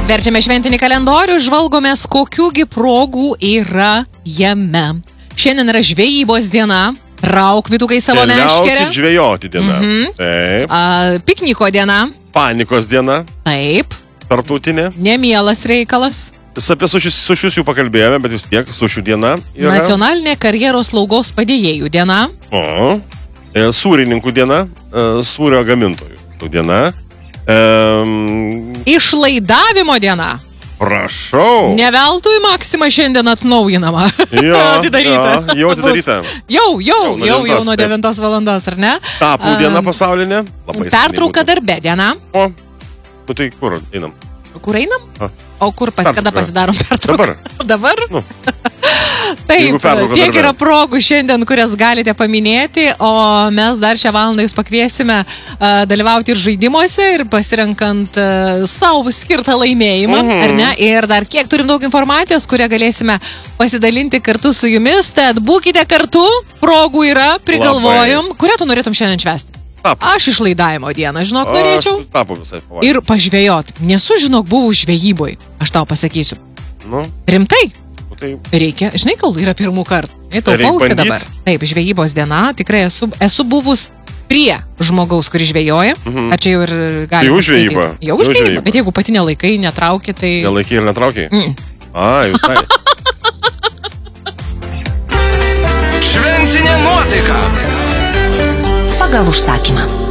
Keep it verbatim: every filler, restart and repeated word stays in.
Verčiame šventinį kalendorių, žvalgomės, kokiųgi progų yra jame. Šiandien yra žvejybos diena, rauk vytukai savo meškerę. Keliaukit žvejoti diena. Mhm. Taip. A, pikniko diena. Panikos diena. Taip. Tarptautinė. Nemielas reikalas. Apie sušius, sušius jau pakalbėjome, bet vis tiek sušių diena yra. Nacionalinė karjeros slaugos padėjėjų diena. O, e, sūrininkų diena, e, sūrio gamintojų diena. Um, Išlaidavimo diena. Prašau. Ne veltui Maxima šiandien atnaujinama. Jo, atidaryta. Jo, jau atidaryta. Jau, jau, Jau nuo jau, jau devintos, nuo taip. devintos valandos, ar ne? Tapų diena Um, pasaulinė. Labai Pertrauka seniai būtų. darbe diena. O, nu tai kur einam? Kur einam? A. O kur pas kada Pertrauka. pasidarom pertrauką? Dabar. Dabar? Nu. Taip, Jeigu pertrauka tiek darbe. yra progų šiandien, kurias galite paminėti, o mes dar šią valandą jūs pakviesime uh, dalyvauti ir žaidimuose, ir pasirenkant uh, savo skirtą laimėjimą, Mhm. ar ne? Ir dar kiek turim daug informacijos, kurią galėsime pasidalinti kartu su jumis, tad būkite kartu, progų yra, prigalvojom. Kurią tu norėtum šiandien švęsti? Tapų. Aš išlaidavimo dieną, žinok, O, norėčiau. aš tapų visai pavalgyti. Ir pažvejot. Nesu, žinok, buvau žvejyboj. Aš tau pasakysiu. Nu, Rimtai? nu tai Reikia, žinai, kol yra pirmų kartų. Reik Taupausi bandyt. dabar. Taip, žvejybos diena. Tikrai esu, esu buvus prie žmogaus, kuris žvejoja. Mhm. Ar čia jau ir gali. Jau žvejyba. Jau Jau žvejyba. žvejyba. Bet jeigu pati nelaikai, netrauki, tai... nelaikiai ir netraukiai? Mm. A, jūs tai. Šventinė nuotaika. Pagal užsakymą.